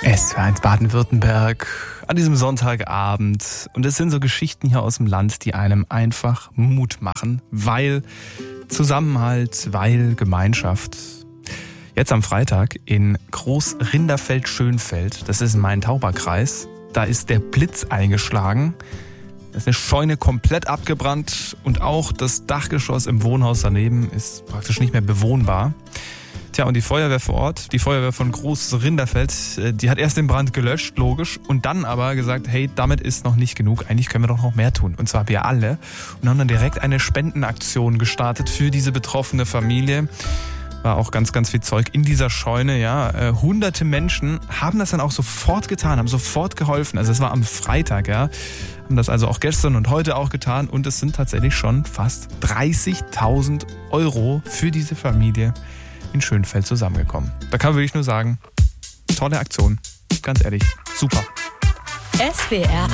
SWR1 Baden-Württemberg an diesem Sonntagabend. Und es sind so Geschichten hier aus dem Land, die einem einfach Mut machen, weil Zusammenhalt, weil Gemeinschaft. Jetzt am Freitag in Groß-Rinderfeld-Schönfeld, das ist in Main-Tauber-Kreis, da ist der Blitz eingeschlagen. Da ist eine Scheune komplett abgebrannt und auch das Dachgeschoss im Wohnhaus daneben ist praktisch nicht mehr bewohnbar. Tja, und die Feuerwehr vor Ort, die Feuerwehr von Groß-Rinderfeld, die hat erst den Brand gelöscht, logisch, und dann aber gesagt, hey, damit ist noch nicht genug, eigentlich können wir doch noch mehr tun. Und zwar wir alle. Und haben dann direkt eine Spendenaktion gestartet für diese betroffene Familie. War auch ganz, ganz viel Zeug in dieser Scheune, ja. Hunderte Menschen haben das dann auch sofort getan, haben sofort geholfen. Also es war am Freitag, ja. Haben das also auch gestern und heute auch getan. Und es sind tatsächlich schon fast 30.000 € für diese Familie in Schönfeld zusammengekommen. Da kann man wirklich nur sagen, tolle Aktion. Ganz ehrlich, super. SWR